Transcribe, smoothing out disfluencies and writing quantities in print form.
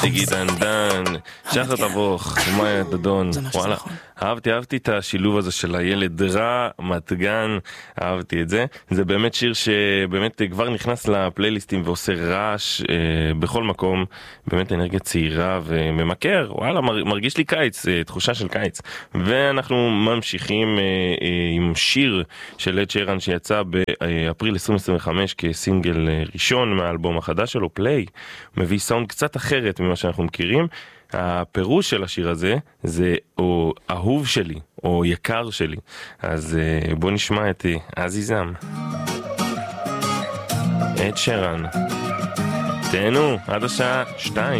דיגי דן דן, שחר תבוך, מאיה דדון. וואלה, אהבתי את השילוב הזה של הילד רמת גן, אהבתי את זה. זה באמת שיר שבאמת כבר נכנס לפלייליסטים ועושה רעש בכל מקום, באמת אנרגיה צעירה וממכר, וואלה, מרגיש לי קיץ, תחושה של קיץ. ואנחנו ממשיכים עם שיר של אד שירן שיצא באפריל 2025 כסינגל ראשון מהאלבום החדש שלו, פליי. מביא סאונד קצת אחרת ממה שאנחנו מכירים. הפירוש של השיר הזה זה או אהוב שלי או יקר שלי. אז בוא נשמע את עזיזם, אד שירן. תהנו עד השעה 2.